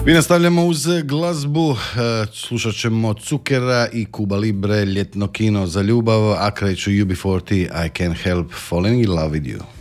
Mi nastavljamo uz glazbu, slušat ćemo Cukera i Cuba Libre, Ljetno kino za ljubav, a kreću UB40, I Can't Help Falling in Love with You.